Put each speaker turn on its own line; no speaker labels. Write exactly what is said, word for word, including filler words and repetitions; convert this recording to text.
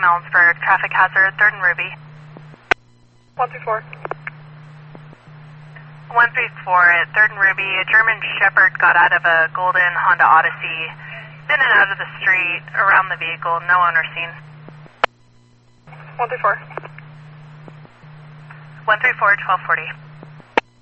Mellonsburg, traffic hazard, third and Ruby.
one three four.
one three four at third and Ruby, a German Shepherd got out of a golden Honda Odyssey, in and out of the street, around the vehicle, no owner seen.
one three four.
one three four, twelve forty.